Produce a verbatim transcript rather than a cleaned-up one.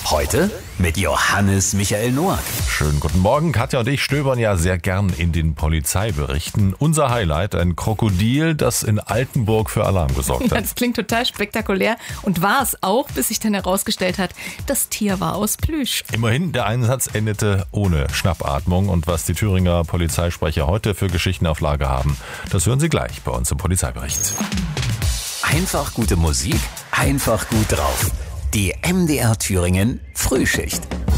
Heute mit Johannes Michael Noack. Schönen guten Morgen. Katja und ich stöbern ja sehr gern in den Polizeiberichten. Unser Highlight, ein Krokodil, das in Altenburg für Alarm gesorgt hat. Ja, das klingt total spektakulär und war es auch, bis sich dann herausgestellt hat, das Tier war aus Plüsch. Immerhin, der Einsatz endete ohne Schnappatmung. Und was die Thüringer Polizeisprecher heute für Geschichten auf Lager haben, das hören Sie gleich bei uns im Polizeibericht. Einfach gute Musik, einfach gut drauf. Die M D R Thüringen Frühschicht.